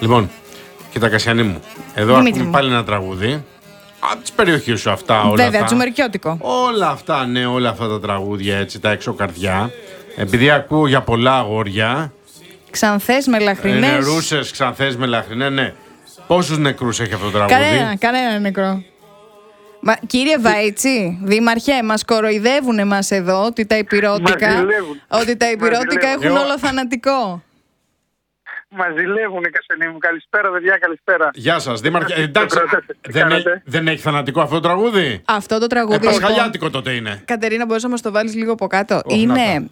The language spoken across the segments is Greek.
Λοιπόν, κοίτα Κασιανή μου, εδώ έχουμε πάλι ένα τραγούδι. Από τις περιοχές σου αυτά όλα. Βέβαια, τζουμερκιώτικο. Όλα αυτά, ναι, όλα αυτά τα τραγούδια έτσι, τα έξω καρδιά. Επειδή ακούω για πολλά αγόρια. Ξανθές με λαχρινές. Νερούσες, ξανθές με λαχρινές, ναι. Πόσους νεκρούς έχει αυτό το τραγούδι? Κανένα νεκρό. Κύριε Βαϊτσί, δήμαρχε, μας κοροϊδεύουν εμάς εδώ ότι τα υπηρώτικα έχουν όλο θανατικό. Μας ζηλεύουνε, Κασιανή μου. Καλησπέρα, παιδιά, καλησπέρα. Γεια σας, δήμαρχε. Εντάξει, δεν έχει θανατικό αυτό το τραγούδι? Αυτό το τραγούδι. Πασχαλιάτικο τότε είναι. Κατερίνα, μπορείς να μας το βάλεις λίγο από κάτω? Είναι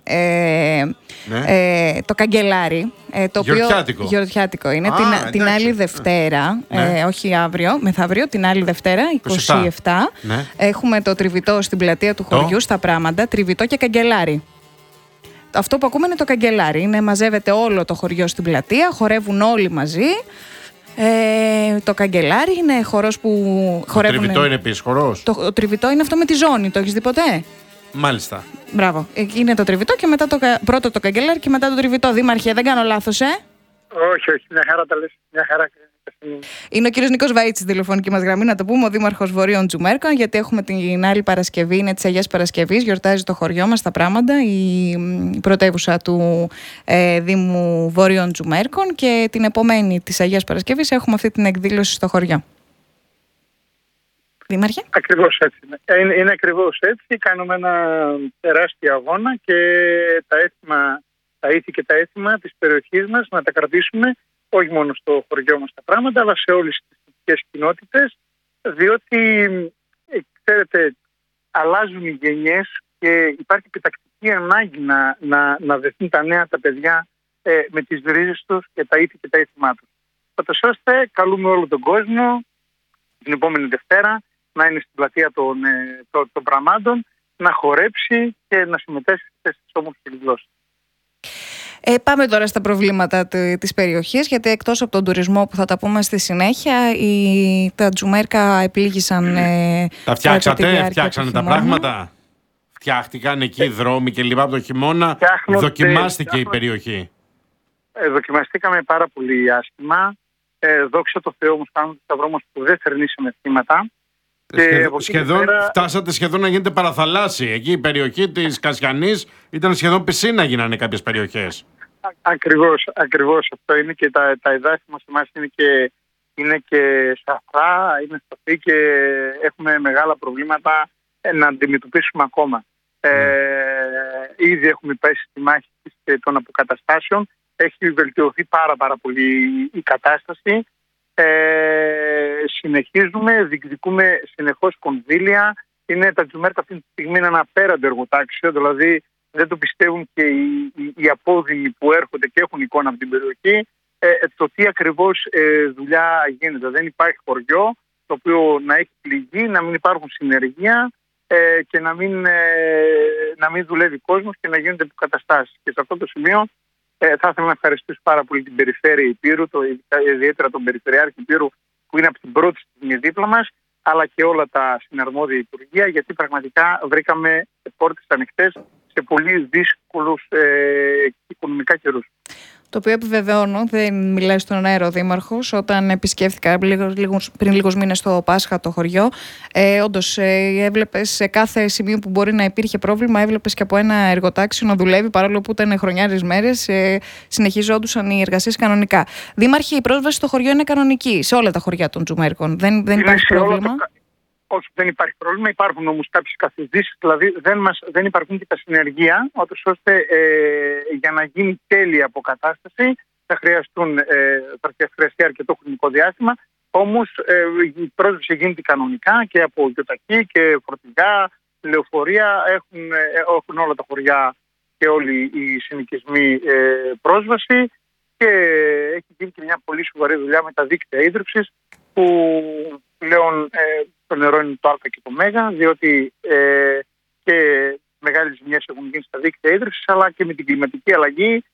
το καγκελάρι. Το οποίο γιορτιάτικο είναι. Την άλλη Δευτέρα, όχι αύριο, μεθαύριο, την άλλη Δευτέρα, 27. Έχουμε το τριβιτό στην πλατεία του χωριού, στα Πράματα, τριβιτό και καγκελάρι. Αυτό που ακούμε είναι το καγκελάρι. Είναι, μαζεύεται όλο το χωριό στην πλατεία, χορεύουν όλοι μαζί. Το καγκελάρι είναι χορός που χορεύουν. Το τριβιτό είναι επίσης χορός? Το τριβιτό είναι αυτό με τη ζώνη. Το έχεις δει ποτέ? Μάλιστα. Μπράβο. Είναι το τριβιτό και μετά πρώτο το καγκελάρι και μετά το τριβιτό. Δήμαρχε, δεν κάνω λάθος, Όχι, μια χαρά τα λες. Μια χαρά. Είναι ο κύριος Νίκος Βαϊτσής, τηλεφωνική μας γραμμή, να το πούμε, ο Δήμαρχος Βορείων Τζουμέρκων, γιατί έχουμε την άλλη Παρασκευή, είναι της Αγίας Παρασκευής, γιορτάζει το χωριό μας στα Πράματα, η πρωτεύουσα του Δήμου Βορείων Τζουμέρκων, και την επομένη της Αγίας Παρασκευής έχουμε αυτή την εκδήλωση στο χωριό. Δήμαρχε. Ακριβώς έτσι. Είναι ακριβώς έτσι. Κάνουμε ένα τεράστιο αγώνα και τα ήθη και τα έθιμα της περιοχής μας να τα κρατήσουμε όχι μόνο στο χωριό μας τα πράγματα, αλλά σε όλες τις τοπικές κοινότητες, διότι, ξέρετε, αλλάζουν οι γενιές και υπάρχει επιτακτική ανάγκη να δεθούν τα νέα τα παιδιά με τις ρίζες τους και τα ήθη και τα έθιμά τους. Οπότε ώστε καλούμε όλο τον κόσμο την επόμενη Δευτέρα να είναι στην πλατεία των Πραμάντων, να χορέψει και να συμμετέχει στις όμορφες γλώσσες. Πάμε τώρα στα προβλήματα της περιοχής, γιατί εκτός από τον τουρισμό που θα τα πούμε στη συνέχεια, τα Τζουμέρκα επλήγησαν. Τα φτιάξανε τα πράγματα. Φτιάχτηκαν εκεί δρόμοι και λοιπά από το χειμώνα. Δοκιμάστηκε η περιοχή. Δοκιμαστήκαμε πάρα πολύ άσχημα. Δόξα τω Θεώ όμως κάνουμε το σταυρό μας που δεν θερνήσαμε θύματα. Φτάσατε σχεδόν να γίνετε παραθαλάσσι. Εκεί η περιοχή της Κασιανής ήταν σχεδόν πισίνα, γίνανε κάποιες περιοχές. Ακριβώς αυτό είναι, και τα εδάφη μας εμάς είναι και σαφρά, είναι σταθή και έχουμε μεγάλα προβλήματα να αντιμετωπίσουμε ακόμα. Ήδη έχουμε πέσει στη μάχη των αποκαταστάσεων. Έχει βελτιωθεί πάρα πολύ η κατάσταση. Συνεχίζουμε, διεκδικούμε συνεχώς κονδύλια. Τα Τζουμέρκα αυτή τη στιγμή είναι ένα απέραντο εργοτάξιο, δηλαδή δεν το πιστεύουν και οι απόδημοι που έρχονται και έχουν εικόνα από την περιοχή το τι ακριβώς δουλειά γίνεται. Δεν υπάρχει χωριό το οποίο να έχει πληγεί, να μην υπάρχουν συνεργεία και να μην δουλεύει κόσμος και να γίνονται αποκαταστάσεις. Και σε αυτό το σημείο θα ήθελα να ευχαριστήσω πάρα πολύ την Περιφέρεια Ηπείρου, ιδιαίτερα τον Περιφερειάρχη Ηπείρου που είναι από την πρώτη στιγμή δίπλα μας, αλλά και όλα τα συναρμόδια υπουργεία, γιατί πραγματικά βρήκαμε πόρτες ανοιχτές σε πολύ δύσκολους οικονομικά καιρούς. Το οποίο επιβεβαιώνω, δεν μιλάει στον αέρα ο Δήμαρχος. Όταν επισκέφθηκα πριν λίγους μήνες στο Πάσχα το χωριό, όντως έβλεπες σε κάθε σημείο που μπορεί να υπήρχε πρόβλημα, έβλεπες και από ένα εργοτάξιο να δουλεύει, παρόλο που ήταν χρονιάρες μέρες, συνεχιζόντουσαν οι εργασίες κανονικά. Δήμαρχε, η πρόσβαση στο χωριό είναι κανονική σε όλα τα χωριά των Τζουμέρκων. Δεν υπάρχει πρόβλημα. Όχι, δεν υπάρχει πρόβλημα. Υπάρχουν όμως κάποιες καθυστερήσεις, δηλαδή δεν υπάρχουν και τα συνεργεία, ώστε για να γίνει τέλεια αποκατάσταση θα χρειαστεί αρκετό χρονικό διάστημα. Όμως η πρόσβαση γίνεται κανονικά και από γιοταχή και φορτηγά, λεωφορεία, έχουν όλα τα χωριά και όλοι οι συνοικισμοί πρόσβαση, και έχει γίνει και μια πολύ σοβαρή δουλειά με τα δίκτυα ίδρυυσης, που πλέον το νερό είναι το Α και το Μέγα, διότι και μεγάλες ζημιές έχουν γίνει στα δίκτυα ίδρυυσης, αλλά και με την κλιματική αλλαγή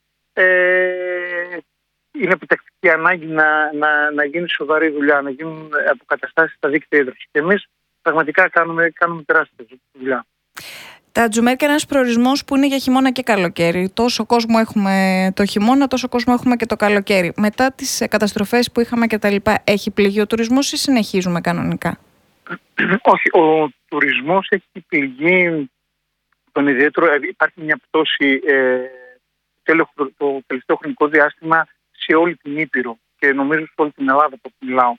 είναι επιτακτική ανάγκη να γίνει σοβαρή δουλειά, να γίνουν αποκαταστάσεις στα δίκτυα ίδρυυσης. Και εμείς πραγματικά κάνουμε τεράστια δουλειά. Τα Τζουμέρκα είναι ένας προορισμός που είναι για χειμώνα και καλοκαίρι. Τόσο κόσμο έχουμε το χειμώνα, τόσο κόσμο έχουμε και το καλοκαίρι. Μετά τις καταστροφές που είχαμε και τα λοιπά, έχει πληγεί ο τουρισμός ή συνεχίζουμε κανονικά? Όχι, ο τουρισμός έχει πληγεί τον ιδιαίτερο. Υπάρχει μια πτώση το τελευταίο χρονικό διάστημα σε όλη την Ήπειρο και νομίζω σε όλη την Ελλάδα που μιλάω.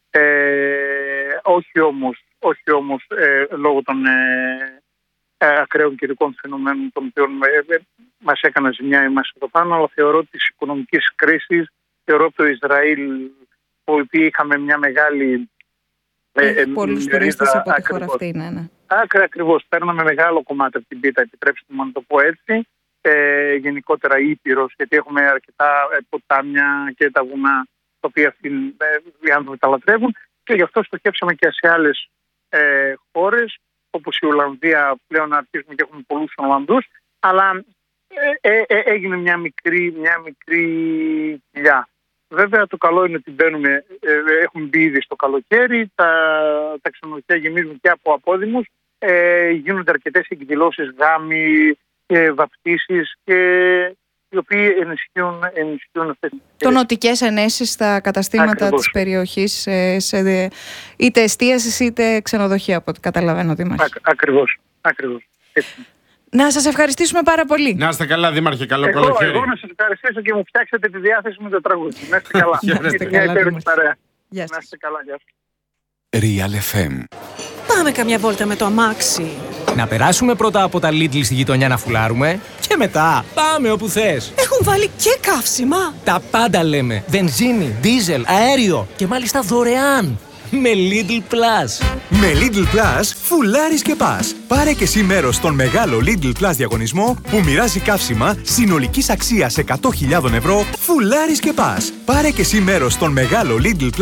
Όχι όμως λόγω των ακραίων καιρικών φαινομένων των οποίων μας έκανα ζημιά εμάς εδώ πάνω, αλλά θεωρώ της οικονομικής κρίσης, θεωρώ το Ισραήλ, που οποίοι είχαμε μια μεγάλη πολλούς τουρίστες από τη χώρα αυτή, ναι. Ακριβώς, παίρναμε μεγάλο κομμάτι από την πίτα, επιτρέψτε μου να το πω έτσι. Γενικότερα Ήπειρος, γιατί έχουμε αρκετά ποτάμια και τα βουνά τα οποία οι άνθρωποι τα λατρεύουν, και γι' αυτό στοχεύσαμε και σε άλλες χώρες όπως η Ολλανδία. Πλέον αρχίζουμε και έχουμε πολλούς Ολλανδούς, αλλά έγινε μια μικρή κοιλιά. Βέβαια το καλό είναι ότι έχουμε μπει ήδη στο καλοκαίρι, τα ξενοδοχεία γεμίζουν και από απόδημους, γίνονται αρκετές εκδηλώσεις, γάμοι, βαπτίσεις, και οι οποίοι ενισχύουν αυτές τις τονωτικές ενέσεις στα καταστήματα της περιοχής, είτε εστίασης είτε ξενοδοχεία, από ό,τι καταλαβαίνω, Δήμαρχε. Ακριβώς. Να σας ευχαριστήσουμε πάρα πολύ. Να είστε καλά, Δήμαρχε, καλό καλοκαίρι. Εγώ να σας ευχαριστήσω και μου φτιάξετε τη διάθεση με το τραγούδι. Να είστε καλά. Να είστε καλά, Δήμαρχε. Γεια σας. Να είστε καλά, γεια σας. Real FM. Πάμε καμιά βόλτα με το αμάξι. Να περάσουμε πρώτα από τα Lidl στη γειτονιά να φουλάρουμε και μετά πάμε όπου θες. Έχουν βάλει και καύσιμα. Τα πάντα λέμε. Βενζίνη, δίζελ, αέριο και μάλιστα δωρεάν. Με Lidl Plus. Με Lidl Plus φουλάρεις και πας. Πάρε και εσύ μέρος στον μεγάλο Lidl Plus διαγωνισμό που μοιράζει καύσιμα συνολικής αξίας 100.000 ευρώ. Φουλάρεις και πας. Πάρε και εσύ μέρος στον μεγάλο Lidl Plus